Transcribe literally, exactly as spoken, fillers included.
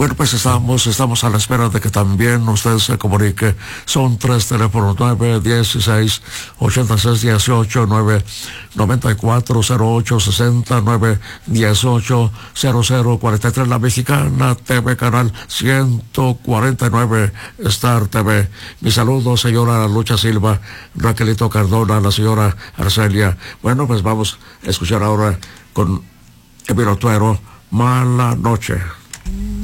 Bueno, pues estamos, estamos a la espera de que también usted se comunique. Son tres teléfonos: nueve dieciséis, ochenta y seis dieciocho, nueve noventa y cuatro cero ocho sesenta, nueve dieciocho cero cero cuarenta y tres. La Mexicana T V, canal ciento cuarenta y nueve, Star T V. Mi saludo, señora Lucha Silva, Raquelito Cardona, la señora Arcelia. Bueno, pues vamos a escuchar ahora con Emilio Tuero, Mala Noche.